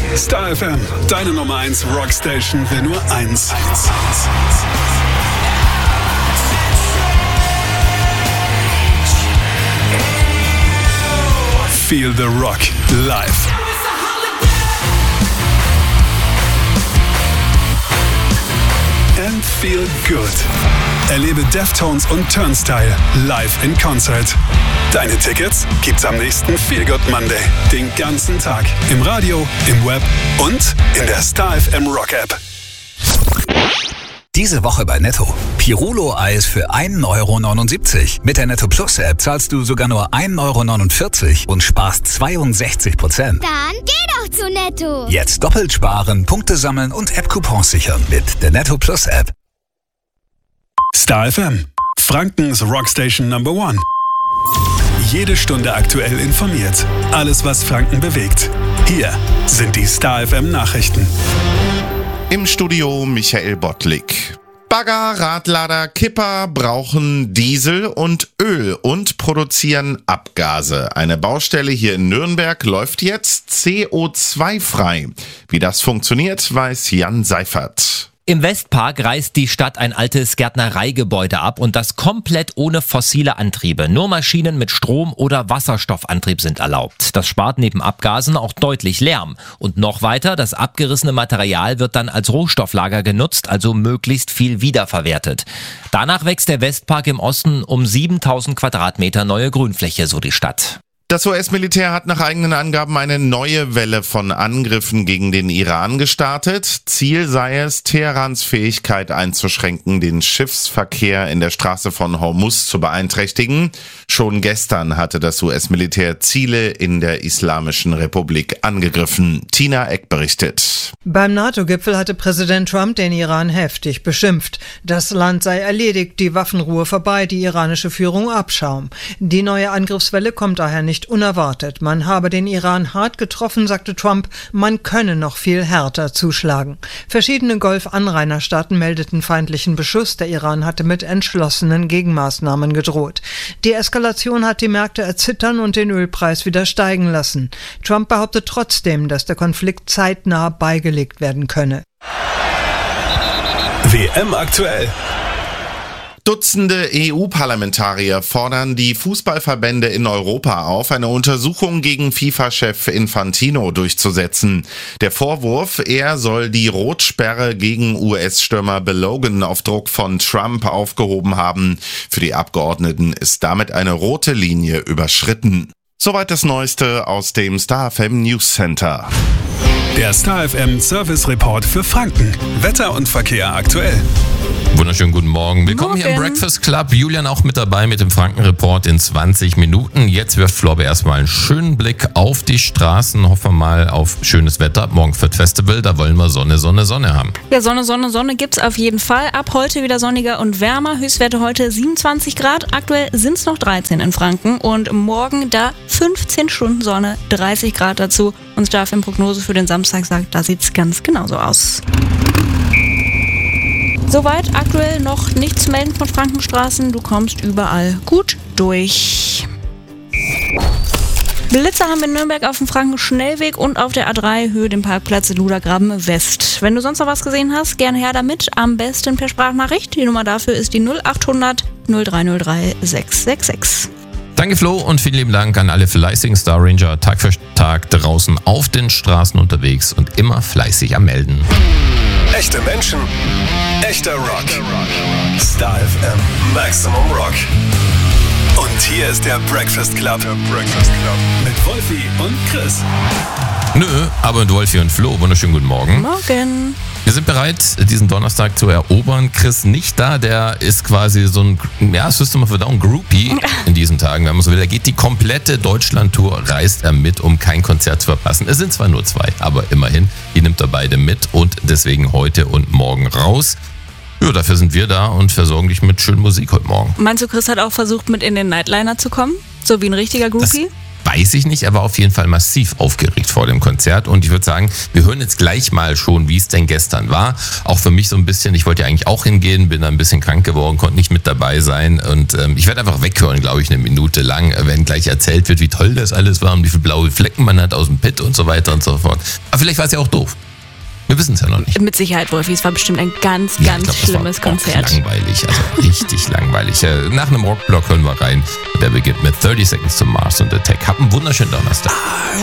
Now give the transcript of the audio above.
Star FM, deine Nummer 1 Rockstation, will nur eins. Feel the Rock live. And feel good. Erlebe Deftones und Turnstile live in Concert. Deine Tickets gibt's am nächsten Feel Good Monday. Den ganzen Tag. Im Radio, im Web und in der Star FM Rock App. Diese Woche bei Netto. Pirulo-Eis für 1,79 €. Mit der Netto Plus App zahlst du sogar nur 1,49 € und sparst 62%. Dann geh doch zu Netto. Jetzt doppelt sparen, Punkte sammeln und App-Coupons sichern mit der Netto Plus App. Star FM, Frankens Rockstation Number 1. Jede Stunde aktuell informiert. Alles, was Franken bewegt. Hier sind die Star FM Nachrichten. Im Studio Michael Bottlik. Bagger, Radlader, Kipper brauchen Diesel und Öl und produzieren Abgase. Eine Baustelle hier in Nürnberg läuft jetzt CO2-frei. Wie das funktioniert, weiß Jan Seifert. Im Westpark reißt die Stadt ein altes Gärtnereigebäude ab und das komplett ohne fossile Antriebe. Nur Maschinen mit Strom- oder Wasserstoffantrieb sind erlaubt. Das spart neben Abgasen auch deutlich Lärm. Und noch weiter, das abgerissene Material wird dann als Rohstofflager genutzt, also möglichst viel wiederverwertet. Danach wächst der Westpark im Osten um 7000 Quadratmeter neue Grünfläche, so die Stadt. Das US-Militär hat nach eigenen Angaben eine neue Welle von Angriffen gegen den Iran gestartet. Ziel sei es, Teherans Fähigkeit einzuschränken, den Schiffsverkehr in der Straße von Hormuz zu beeinträchtigen. Schon gestern hatte das US-Militär Ziele in der Islamischen Republik angegriffen. Tina Eck berichtet. Beim NATO-Gipfel hatte Präsident Trump den Iran heftig beschimpft. Das Land sei erledigt, die Waffenruhe vorbei, die iranische Führung Abschaum. Die neue Angriffswelle kommt daher nicht unerwartet. Man habe den Iran hart getroffen, sagte Trump, man könne noch viel härter zuschlagen. Verschiedene Golf-Anrainerstaaten meldeten feindlichen Beschuss. Der Iran hatte mit entschlossenen Gegenmaßnahmen gedroht. Die Eskalation hat die Märkte erzittern und den Ölpreis wieder steigen lassen. Trump behauptet trotzdem, dass der Konflikt zeitnah beigelegt werden könne. WM aktuell. Dutzende EU-Parlamentarier fordern die Fußballverbände in Europa auf, eine Untersuchung gegen FIFA-Chef Infantino durchzusetzen. Der Vorwurf, er soll die Rotsperre gegen US-Stürmer Balogun auf Druck von Trump aufgehoben haben. Für die Abgeordneten ist damit eine rote Linie überschritten. Soweit das Neueste aus dem Star FM News Center. Der Star FM Service Report für Franken. Wetter und Verkehr aktuell. Wunderschönen guten Morgen. Willkommen hier im Breakfast Club. Julian auch mit dabei mit dem Franken-Report in 20 Minuten. Jetzt wirft Florbe erstmal einen schönen Blick auf die Straßen. Hoffen wir mal auf schönes Wetter. Morgen für das Festival, da wollen wir Sonne haben. Ja, Sonne gibt's auf jeden Fall. Ab heute wieder sonniger und wärmer. Höchstwerte heute 27 Grad. Aktuell sind's noch 13 in Franken. Und morgen da 15 Stunden Sonne, 30 Grad dazu. Und Starfilm-Prognose für den Samstag sagt, da sieht's ganz genauso aus. Soweit aktuell noch nichts zu melden von Frankenstraßen. Du kommst überall gut durch. Blitzer haben wir in Nürnberg auf dem Franken-Schnellweg und auf der A3 Höhe dem Parkplatz Ludergraben West. Wenn du sonst noch was gesehen hast, gerne her damit. Am besten per Sprachnachricht. Die Nummer dafür ist die 0800 0303 666. Danke Flo und vielen lieben Dank an alle fleißigen Star Ranger, Tag für Tag draußen auf den Straßen unterwegs und immer fleißig am Melden. Echte Menschen, echter Rock. Star FM Maximum Rock. Und hier ist der Breakfast Club. Mit Wolfi und Chris. Nö, aber mit Wolfi und Flo. Wunderschönen guten Morgen. Morgen. Wir sind bereit, diesen Donnerstag zu erobern. Chris nicht da, der ist quasi so ein, System of a Down Groupie in diesen Tagen, wenn man so will. Er geht die komplette Deutschland-Tour, reist er mit, um kein Konzert zu verpassen. Es sind zwar nur 2, aber immerhin, die nimmt er beide mit und deswegen heute und morgen raus. Ja, dafür sind wir da und versorgen dich mit schöner Musik heute Morgen. Meinst du, Chris hat auch versucht, mit in den Nightliner zu kommen? So wie ein richtiger Groupie? weiß ich nicht, aber auf jeden Fall massiv aufgeregt vor dem Konzert. Und ich würde sagen, wir hören jetzt gleich mal schon, wie es denn gestern war. Auch für mich so ein bisschen, ich wollte ja eigentlich auch hingehen, bin dann ein bisschen krank geworden, konnte nicht mit dabei sein. Und ich werde einfach weghören, glaube ich, 1 Minute lang, wenn gleich erzählt wird, wie toll das alles war und wie viele blaue Flecken man hat aus dem Pit und so weiter und so fort. Aber vielleicht war es ja auch doof. Wir wissen es ja noch nicht. Mit Sicherheit, Wolfi. Es war bestimmt ein ganz schlimmes Konzert. Langweilig, also richtig langweilig. Nach einem Rockblock hören wir rein. Der beginnt mit 30 Seconds to Mars und Attack. Habt einen wunderschönen Donnerstag.